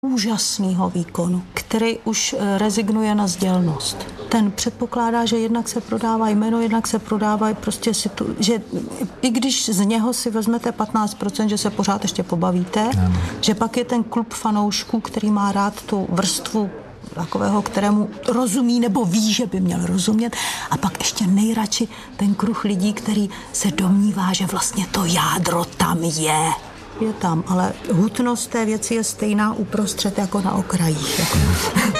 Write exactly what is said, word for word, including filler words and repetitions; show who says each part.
Speaker 1: úžasného výkonu, který už rezignuje na sdělnost. Ten předpokládá, že jednak se prodává jméno, jednak se prodává prostě situ, že i když z něho si vezmete patnáct procent, že se pořád ještě pobavíte, ano. Že pak je ten klub fanoušků, který má rád tu vrstvu takového, kterému rozumí nebo ví, že by měl rozumět, a pak ještě nejradši ten kruh lidí, který se domnívá, že vlastně to jádro tam je. Je tam, ale hutnost té věci je stejná uprostřed jako na okrajích. Jako.